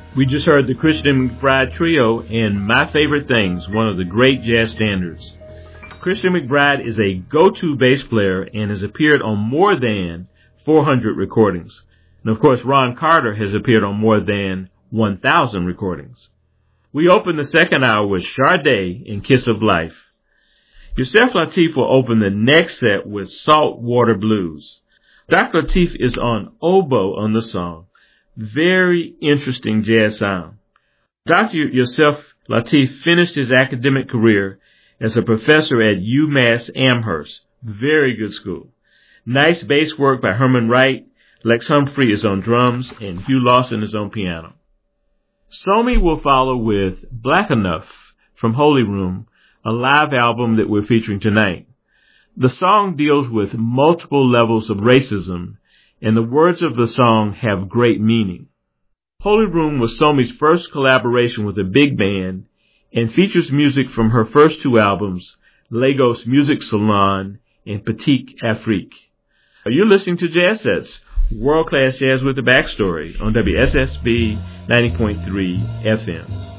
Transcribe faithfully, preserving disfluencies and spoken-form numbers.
We just heard the Christian McBride Trio and My Favorite Things, one of the great jazz standards. Christian McBride is a go-to bass player and has appeared on more than four hundred recordings. And of course, Ron Carter has appeared on more than one thousand recordings. We open the second hour with Sade and Kiss of Life. Yusef Lateef will open the next set with Saltwater Blues. Doctor Lateef is on oboe on the song. Very interesting jazz sound. Doctor Yusef Lateef finished his academic career as a professor at UMass Amherst. Very good school. Nice bass work by Herman Wright. Lex Humphrey is on drums, and Hugh Lawson is on piano. Somi will follow with Black Enough from Holy Room, a live album that we're featuring tonight. The song deals with multiple levels of racism, and the words of the song have great meaning. Holy Room was Somi's first collaboration with a big band and features music from her first two albums, Lagos Music Salon and Petite Afrique. You're listening to Jazz Sets, world-class jazz with a backstory on W S S B ninety point three F M.